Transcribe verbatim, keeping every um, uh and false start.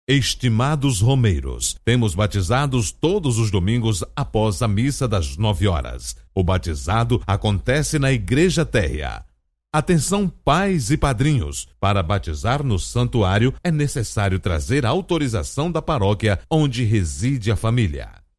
Estimados romeiros, temos batizados todos os domingos após a missa das nove horas. O batizado acontece na Igreja Térrea. Atenção, pais e padrinhos! Para batizar no santuário é necessário trazer autorização da paróquia onde reside a família.